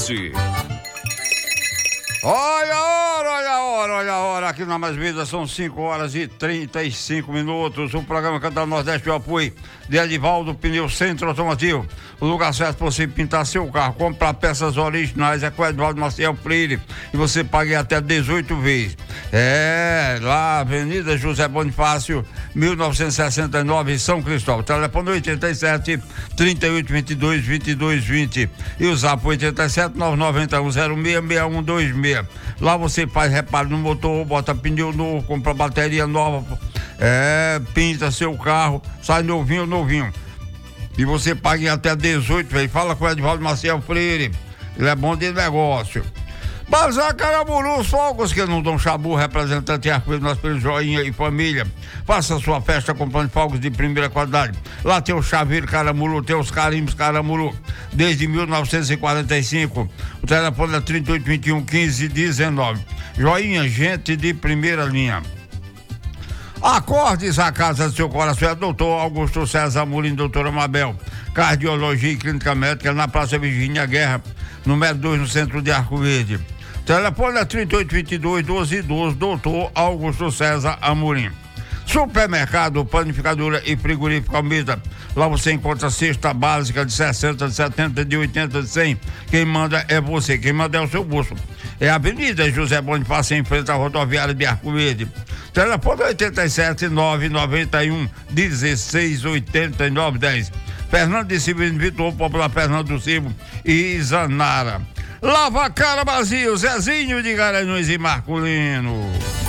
Oeste. Olha a hora, olha a hora, olha a hora. Aqui na Mais Vida são 5h35. O programa Cantar Nordeste, o apoio de Edivaldo Pneu Centro Automotivo. O lugar certo para você pintar seu carro, comprar peças originais é com o Edivaldo Maciel Freire e você paga até 18 vezes. É, lá, Avenida José Bonifácio, 1969, em São Cristóvão. Telefone 87 38 22 22 20 e o zap 87 991 066126. Lá você faz reparo no motor, bota pneu novo, compra bateria nova, pinta seu carro, sai novinho. E você paga em até 18 vezes. Fala com o Edivaldo Maciel Freire, ele é bom de negócio. Bazar Caramuru, os fogos que não dão chabu, representante Arco-Íris, nós pelo Joinha e família. Faça sua festa comprando fogos de primeira qualidade. Lá tem o chaveiro Caramuru, tem os carimbos Caramuru, desde 1945. O telefone é 3821 1519. Joinha, gente de primeira linha. Acordes a casa do seu coração, é doutor Augusto César Mulim, doutora Mabel, cardiologia e clínica médica, na Praça Virgínia Guerra, número 2, no centro de Arco Verde. Telefone é 3822-1212, doutor Augusto César Amorim. Supermercado, panificadora e frigorífico Almeida. Lá você encontra cesta básica de 60, de 70, de 80, de 100. Quem manda é você, quem manda é o seu bolso. É a Avenida José Bonifácio, em frente à rodoviária de Arco Verde. Telefone 87 991 16 89 10. Fernando de Severino Vitor, Popular Fernando do Silva e Zanara. Lava Cara Brasil, Zezinho de Garanhuns e Marcolino.